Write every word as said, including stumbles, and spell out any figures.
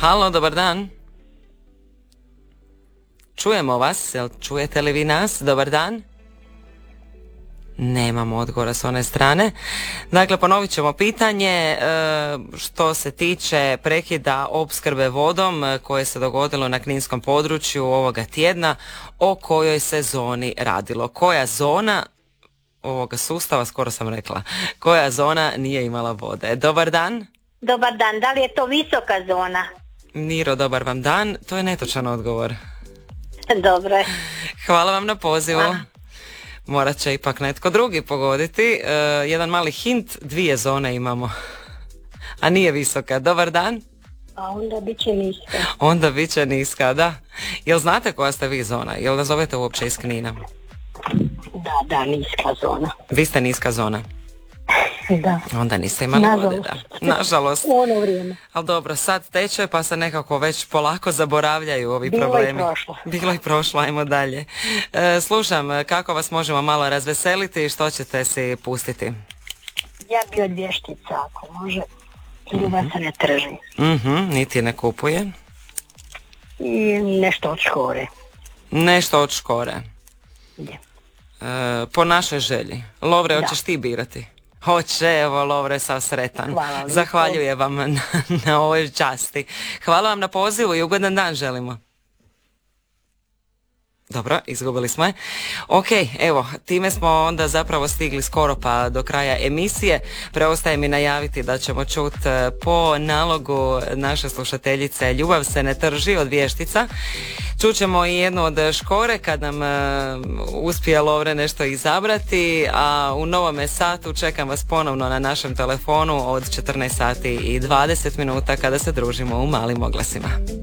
Halo, dobar dan. Čujemo vas, jel čujete li vi nas? Dobar dan. Nemamo odgovora s one strane. Dakle, ponovit ćemo pitanje e, što se tiče prekida opskrbe vodom e, koje se dogodilo na kninskom području ovoga tjedna. O kojoj se zoni radilo? Koja zona ovoga sustava, skoro sam rekla, koja zona nije imala vode? Dobar dan. Dobar dan, da li je to visoka zona? Miro, dobar vam dan. To je netočan odgovor. Dobro je. Hvala vam na pozivu. A. Morat će ipak netko drugi pogoditi. E, jedan mali hint, dvije zone imamo. A nije visoka. Dobar dan. A onda bit će niska. Onda bit će niska, da. Jel znate koja ste vi zona? Jel da zovete uopće iz Knina? Da, da, niska zona. Vi ste niska zona. Da. Onda niste imali vode, da. Nažalost. U ono vrijeme. Ali dobro, sad teče pa se nekako već polako zaboravljaju ovi Bilo problemi. i prošlo. Bilo i prošlo, ajmo dalje. E, slušam, kako vas možemo malo razveseliti i što ćete si pustiti? Ja bi od vještica, ako može. Ljubav se ne trži. Mhm, niti ne kupuje. I nešto od Škore. Nešto od Škore. Je. E, po našoj želji. Lovre, Da. hoćeš ti birati? Hoće, evo Lovre, sam sretan. Hvala lijepo. Zahvaljujem vam na, na ovoj časti. Hvala vam na pozivu i ugodan dan želimo. Dobro, izgubili smo je. Ok, evo, time smo onda zapravo stigli skoro pa do kraja emisije. Preostaje mi najaviti da ćemo čuti po nalogu naše slušateljice Ljubav se ne trži od Vještica. Čućemo i jednu od Škore kad nam uh, uspije Lovre nešto izabrati, a u novome satu čekam vas ponovno na našem telefonu od četrnaest sati i dvadeset minuta kada se družimo u Malim oglasima.